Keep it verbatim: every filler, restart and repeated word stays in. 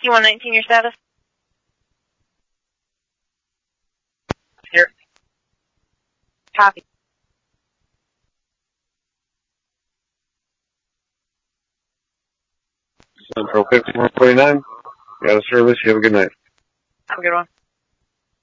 T one nineteen, your status? Here. Copy. Central fifty-one forty-nine. Got a service. You have a good night. Have a good one.